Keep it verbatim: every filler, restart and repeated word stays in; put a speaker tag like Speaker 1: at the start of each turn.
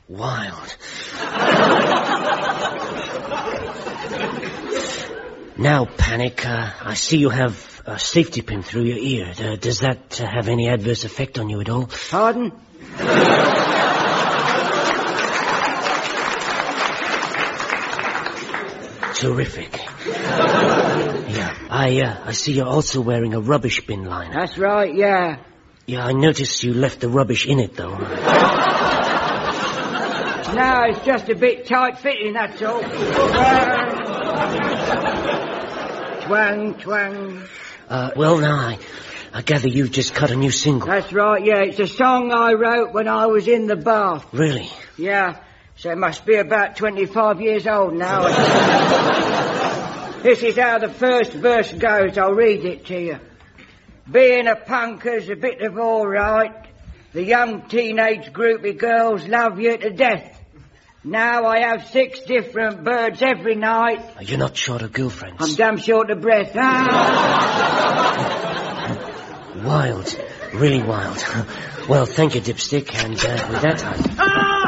Speaker 1: Wild. Now, Panic, uh, I see you have a safety pin through your ear. Uh, does that uh, have any adverse effect on you at all?
Speaker 2: Pardon?
Speaker 1: Terrific. Yeah, I uh, I see you're also wearing a rubbish bin liner.
Speaker 2: That's right, yeah.
Speaker 1: Yeah, I noticed you left the rubbish in it, though.
Speaker 2: No, it's just a bit tight-fitting, that's all. Twang, twang.
Speaker 1: Uh, well, now, I, I gather you've just cut a new single.
Speaker 2: That's right, yeah. It's a song I wrote when I was in the bath.
Speaker 1: Really?
Speaker 2: Yeah. So it must be about twenty-five years old now. This is how the first verse goes. I'll read it to you. Being a punker's a bit of all right. The young teenage groupie girls love you to death. Now I have six different birds every night.
Speaker 1: You're not short of girlfriends.
Speaker 2: I'm damn short of breath. Ah!
Speaker 1: Wild. Really wild. Well, thank you, Dipstick, and uh, with that I...
Speaker 2: Ah!